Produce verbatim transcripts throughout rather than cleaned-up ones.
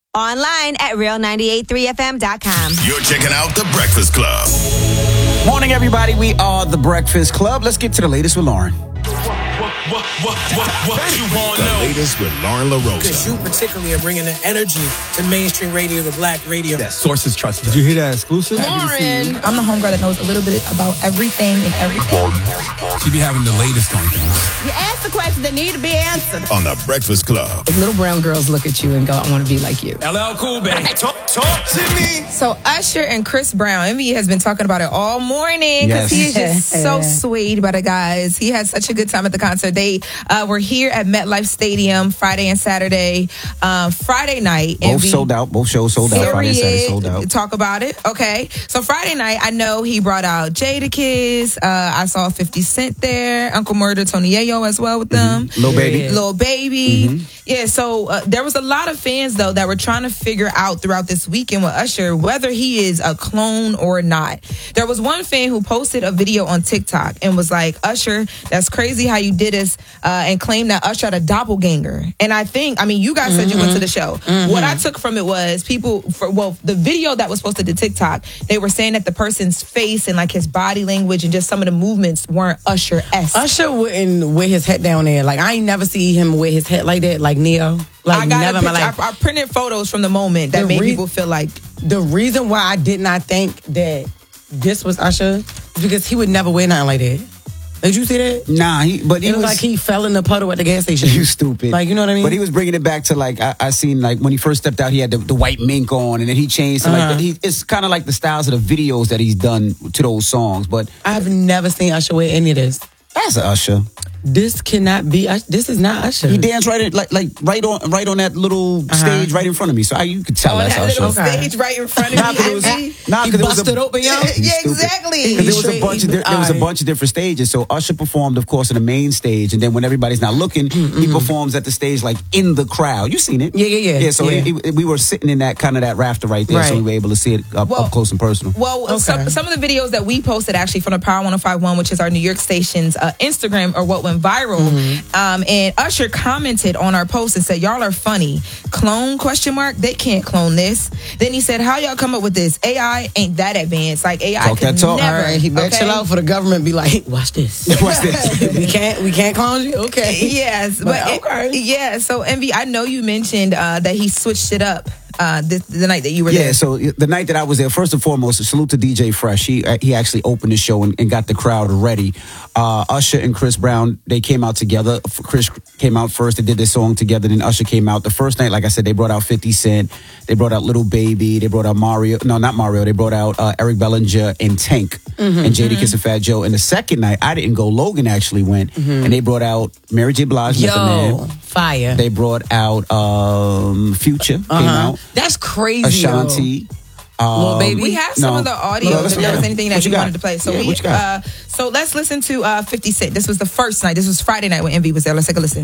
Online at real nine eight three f m dot com. You're checking out The Breakfast Club. Morning, everybody. We are The Breakfast Club. Let's get to the latest with Lauren. What, what, what, what, what you want to know? The latest with Lauren LaRosa. Because you particularly are bringing the energy to mainstream radio, the black radio. That sources trust. Did you hear that exclusive? Lauren. I'm the homegirl that knows a little bit about everything and everything. She be having the latest on things. You ask the questions that need to be answered. On The Breakfast Club. If little brown girls look at you and go, I want to be like you. L L Cool, baby. Talk, talk to me. So Usher and Chris Brown, Envy has been talking about it all morning because Yes. he is just so sweet about it, guys. He had such a good time at the concert. They uh, were here at MetLife Stadium Friday and Saturday. Uh, Friday night, Both Envy, sold out. Both shows sold out. Friday and Saturday sold out. Talk about it. Okay. So Friday night, I know he brought out Jadakiss. Uh, I saw fifty Cent there. Uncle Murder, Tony Yayo as well with them. Mm-hmm. Lil Baby. Lil Baby. Mm-hmm. Yeah, so uh, there was a lot of fans, though, that were trying to figure out throughout this weekend with Usher whether he is a clone or not. There was one fan who posted a video on TikTok and was like, Usher, that's crazy how you did this, uh, and claimed that Usher had a doppelganger. And I think, I mean, you guys said mm-hmm. you went to the show. Mm-hmm. What I took from it was people, for well, the video that was posted to TikTok, they were saying that the person's face and like his body language and just some of the movements weren't Usher-esque. Usher wouldn't wear his head down there. Like, I ain't never see him wear his head like that, like Neo. Like, I got never a in my picture, life. I, I printed photos from the moment that The made re- people feel like... The reason why I did not think that this was Usher is because he would never wear nothing like that. Did you see that? Nah, he, but he It was, was like he fell in the puddle at the gas station. You stupid. Like, you know what I mean? But he was bringing it back to like I, I seen like when he first stepped out, he had the, the white mink on, and then he changed to Uh-huh. like he, it's kind of like the styles of the videos that he's done to those songs. But I've never seen Usher wear any of this. that's a Usher. This cannot be. This is not Usher. He danced right in, like like right on right on that little Uh-huh. stage right in front of me, so I, you could tell on that's that Usher. little Okay. stage right in front of Nah, me. 'cause it was, Envy. nah, He 'cause it was busted a, open, yo. Yeah, Stupid. exactly. Because there was a Straight- bunch of di- there was a Alright. bunch of different stages. So Usher performed, of course, in the main stage, and then when everybody's not looking, Mm-hmm. he performs at the stage like in the crowd. You seen it? Yeah, yeah, yeah. Yeah. So Yeah. he- he- we were sitting in that kind of that rafter right there, so Right. we were able to see it up, Well- up close and personal. Well, Okay. some, some of the videos that we posted actually from the Power one oh five one, which is our New York station's uh, Instagram, or what went viral. Mm-hmm. Um, and Usher commented on our post and said, "Y'all are funny. Clone question mark? They can't clone this." Then he said, "How y'all come up with this? A I ain't that advanced. Like A I Talk could that talk. never." All right, he better okay? chill out for the government. Be like, watch this. What's this? we can't. We can't clone you. Okay. Yes, but, But it- okay. yeah. So Envy, I know you mentioned uh, that he switched it up uh, this, the night that you were Yeah, there. so the night that I was there, first and foremost, a salute to D J Fresh. He uh, he actually opened the show and, and got the crowd ready. Uh, Usher and Chris Brown, they came out together. F- Chris came out first. They did their song together. Then Usher came out. The first night, like I said, they brought out fifty Cent. They brought out Lil Baby. They brought out Mario. No, not Mario. They brought out uh, Eric Bellinger and Tank and Jadakiss and Fat Joe. And the second night, I didn't go. Logan actually went. And they brought out Mary J. Blige. Method Yo, Man. fire. They brought out um, Future. Came uh-huh. out. That's crazy. Ashanti. Um, Lil Baby. We have some No. of the audio No, let's- if there was yeah. anything What that you you got? wanted to play. So Yeah, we what you got? uh so let's listen to uh fifty Cent. This was the first night. This was Friday night when Envy was there. Let's take a listen.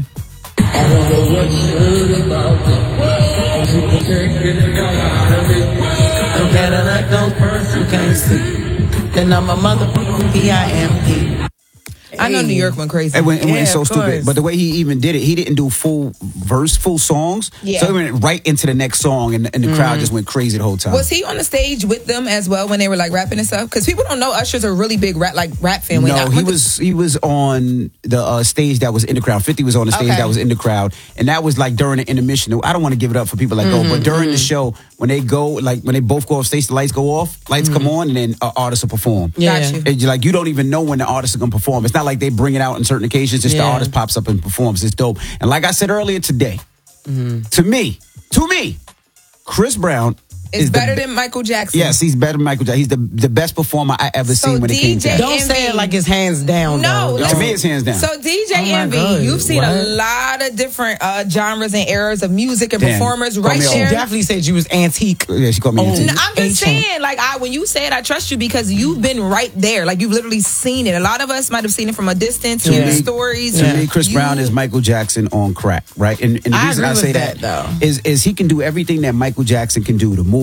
I'm better like those person who can't see. Then I'm a motherfucking P I M P. I know New York went crazy. It went, it Yeah, went so of stupid. course. But the way he even did it, he didn't do full verse, full songs. Yeah. So he went right into the next song, and, and the crowd just went crazy the whole time. Was he on the stage with them as well when they were like rapping and stuff? Because people don't know Usher's a really big rap like rap fan. When I No, went he to- was he was on the uh, stage that was in the crowd. fifty was on the stage Okay. that was in the crowd, and that was like during the intermission. I don't want to give it up for people that go, but during the show, when they go, like when they both go off stage, the lights go off, lights come on, and then uh, artists will perform. Yeah. Got you. It's like you don't even know when the artists are gonna perform. It's not like they bring it out on certain occasions. Just the Yeah. artist pops up and performs. It's dope. And like I said earlier today, to me, to me, Chris Brown It's is the better be- than Michael Jackson. Yes, he's better than Michael Jackson. He's the the best performer I ever So seen when it came to D J that. Don't say it Envy. like it's hands down. No, though. To listen. me, it's hands down. So D J Oh my Envy, God. you've seen a What? lot of different uh, genres and eras of music and Damn. performers Call right me She old. there. definitely said you was antique. Yeah, she called me. Oh. Antique. No, I'm just Ancient. saying, like, I when you say it, I trust you because you've been right there. Like, you've literally seen it. A lot of us might have seen it from a distance, hearing the Yeah. stories. To me, Chris You- Brown is Michael Jackson on crack, right? And, and the I reason agree I with say that, that, though. is is he can do everything that Michael Jackson can do. The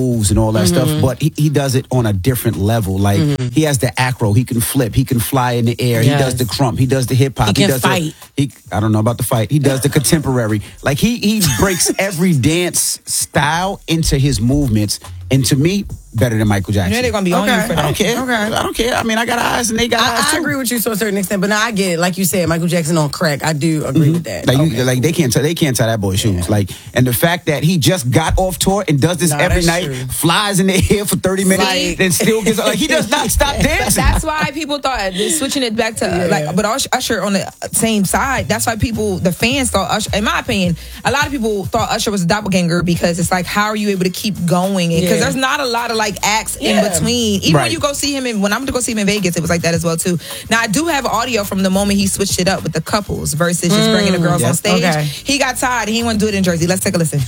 moves and all that Mm-hmm. stuff, but he, he does it on a different level. Like Mm-hmm. he has the acro, he can flip, he can fly in the air, Yes. he does the crump, he does the hip hop, He can does fight. The, he I don't know about the fight. He does the contemporary. Like he he breaks every dance style into his movements, and to me, better than Michael Jackson. You know they're gonna be on Okay. you for I that. don't care. Okay. I don't care. I mean, I got eyes and they got eyes I, I too. agree with you to a certain extent, but now I get it. Like you said, Michael Jackson on crack. I do agree with that. Like, you, Okay. like they can't tie, they can't tie that boy's shoes. Like, and the fact that he just got off tour and does this Nah, every that's night, true. flies in the air for thirty minutes, Like- then still gets like he does not stop dancing. That's why people thought switching it back to uh, like, but Usher, Usher on the same side. That's why people, the fans thought Usher. In my opinion, a lot of people thought Usher was a doppelganger because it's like, how are you able to keep going? Because Yeah. there's not a lot of like acts Yeah. in between. Even when Right. you go see him, in, when I'm to go see him in Vegas, it was like that as well too. Now I do have audio from the moment he switched it up with the couples versus just bringing the girls yeah. on stage. Okay. He got tired. He didn't want to do it in Jersey. Let's take a listen.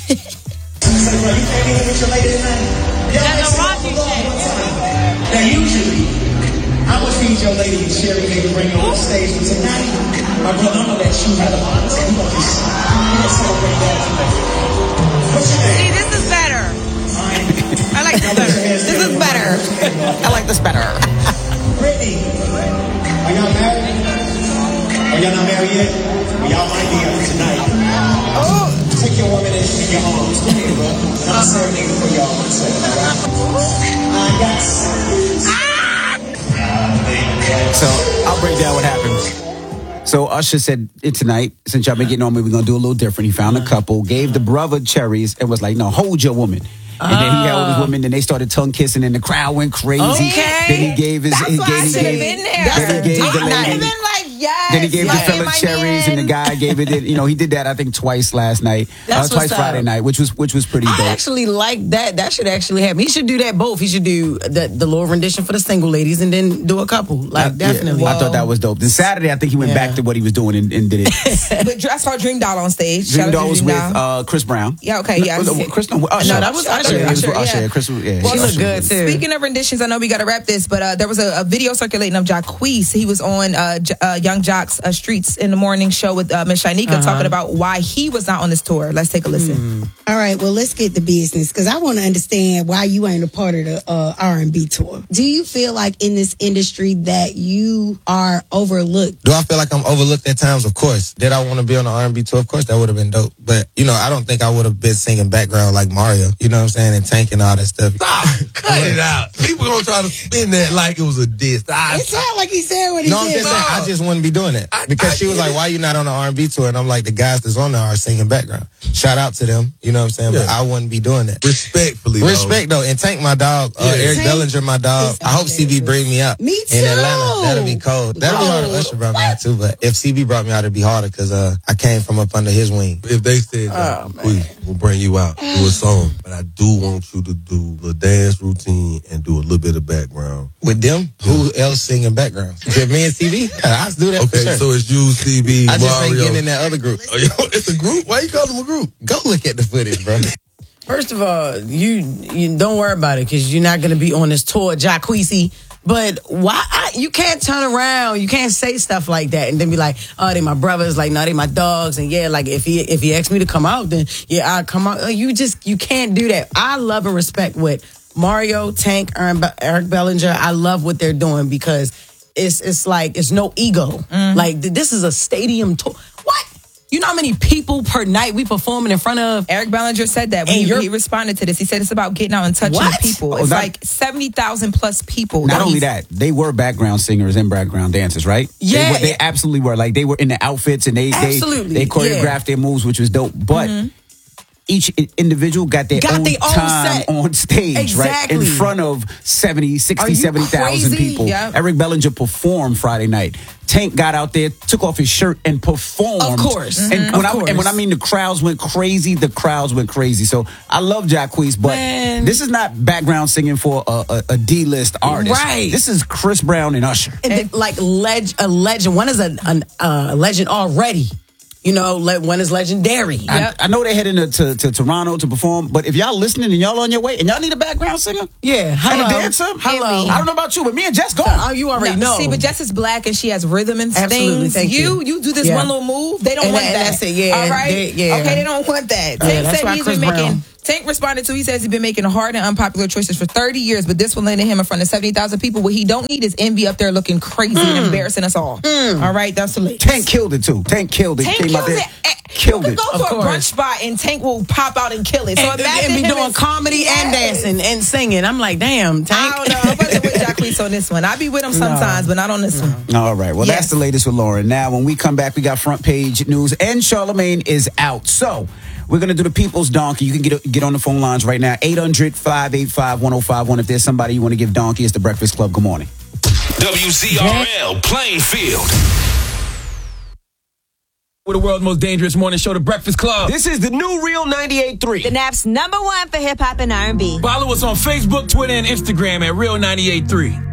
Now usually, I would feed your lady and Sherry cake and bring her on the stage, but tonight, my brother, I'm gonna let you have the honors and we're gonna just we're gonna celebrate that tonight. What's your name? See, this is better. I like this better. This is better. I like this better. Brittany, are y'all married? Are y'all not married yet? Well, y'all might be after tonight. Oh, take your woman in, in your arms. Come here, bro. And I'm serenading for y'all one second, all right? I got So I'll break down what happened. So Usher said it tonight, since y'all been getting on me, we're gonna do a little different. He found a couple, gave the brother cherries, and was like, no, hold your woman. And then he held his woman, and they started tongue kissing, and the crowd went crazy. Okay. Then he gave his, That's he why gave, I he should have gave, been there. then he gave the I would have lady. been like, yes. Then he gave like, the fella am I cherries, in? and the guy gave it. You know, he did that I think twice last night, That's uh, twice what's up. Friday night, which was which was pretty I dope. actually like that. That should actually happen. He should do that both. He should do the, the little rendition for the single ladies and then do a couple. Like, I- yeah, definitely. I thought that was dope. Then Saturday, I think he went Yeah. back to what he was doing and, and did it. But I saw Dream Doll on stage. Dream Shout out to Doll was Dream with Doll. uh, Chris Brown. Yeah, okay, No, yeah. no, Chris, no, Usher. No, that was Usher. Yeah, it was Usher, with Usher. yeah. Yeah, Chris, yeah, She Usher looked good, was- too. Speaking of renditions, I know we got to wrap this, but uh, there was a, a video circulating of Jacquees. He was on uh, J- uh, Young Jock's uh, Streets in the Morning show with uh, Miss Shanika Uh-huh. talking about why he was not on this tour. Let's take a listen. All right, well, let's get to business because I want to understand why you ain't a part of the uh, R and B tour. Do you feel like in this industry that you are overlooked? Do I feel like I'm overlooked at times? Of course. Did I want to be on the R and B tour? Of course, that would have been dope. But, you know, I don't think I would have been singing background like Mario. You know what I'm saying? And Tank and all that stuff. Cut it out. People gonna try to spin that like it was a diss. I, It sounded like he said what he No, I'm said. just saying, I just wouldn't be doing that. Because I- she was like, why you not on the R and B tour? And I'm like, the guys that's on there are singing background. Shout out to them. You know what I'm saying? But Yeah. I wouldn't be doing that. respectfully, though. Respect though, and Tank my dog, uh, Yeah. Eric Tank Bellinger my dog. is I hope C B bring me out. Me In too. Atlanta, that'll be cold. That'll be hard if Oh, Usher brought me out too, but if C B brought me out, it'd be harder because uh, I came from up under his wing. If they said that, we will bring you out, do a song. But I do want you to do the dance routine and do a little bit of background. With them, who else singing background? Just me and C B? I'll do that for Okay, sure. so it's you, C B, I just ain't Mario. getting in that other group. Oh, yo, it's a group? Why you call them a group? Go look at the footage, bro. First of all, you, you don't worry about it because you're not going to be on this tour, Jacquees. But why I, you can't turn around, you can't say stuff like that and then be like, oh, they my brothers, like no, they my dogs, and yeah, like if he if he asked me to come out, then yeah, I come out. You just you can't do that. I love and respect what Mario, Tank, Aaron Be- Eric Bellinger. I love what they're doing because it's it's like it's no ego. Like th- this is a stadium tour. What? You know how many people per night we performing in front of? Eric Bellinger said that when And he, you're- he responded to this. He said it's about getting out and touching What? people. Oh, It's that- like seventy thousand plus people. Not that only he's- that, they were background singers and background dancers, right? Yeah. they, were, they absolutely were. Like they were in the outfits and they Absolutely, they, they choreographed their moves, which was dope. But each i- individual got their Got own their own time set. on stage, right? In Exactly. front of seventy, Are sixty, you seventy thousand crazy? people. Yeah. Eric Bellinger performed Friday night. Tank got out there, took off his shirt, and performed. Of course. And, Mhm. when Of I, and when course. I mean the crowds went crazy, the crowds went crazy. So I love Jacquees, but Man. this is not background singing for a, a, a D-list artist. Right. This is Chris Brown and Usher. And the- like leg, a legend. One is a, an, uh, a legend already. You know, le- one is legendary. I, I know they're heading to, to, to Toronto to perform, but if y'all listening and y'all on your way and y'all need a background singer Yeah, and hello. a dancer, Hello. I don't know about you, but me and Jess going. Oh, you already No, know. See, but Jess is black and she has rhythm and Absolutely, things. thank you, you. you do this Yeah. one little move. They don't And want that- that. and that's it, yeah, All right. they- yeah. Okay, they don't want that. Yeah, Tank that's said why he's Chris been making Brown- Tank responded to, he says he's been making hard and unpopular choices for thirty years, but this one landed him in front of seventy thousand people. What he don't need is envy up there looking crazy mm. and embarrassing us all. Mm. All right, that's the latest. Tank killed it too. Tank killed it. Tank Came kills out there, it. Killed you it. can go to a brunch spot and Tank will pop out and kill it. So and, imagine and be him doing as, comedy yes. and dancing and singing. I'm like, damn, Tank. I don't know. I'm about to with Jacquees on this one. I be with him sometimes, no. but not on this no. one. All right. Well, yes. that's the latest with Lauren. Now, when we come back, we got front page news, and Charlamagne is out. So we're going to do the People's Donkey. You can get get on the phone lines right now. eight hundred, five eight five, one oh five one. If there's somebody you want to give Donkey, it's the Breakfast Club. Good morning. W Z R L Plainfield. We're the world's most dangerous morning show, The Breakfast Club. This is the new Real ninety-eight point three. The Nap's number one for hip hop and R and B. Follow us on Facebook, Twitter, and Instagram at Real ninety-eight point three.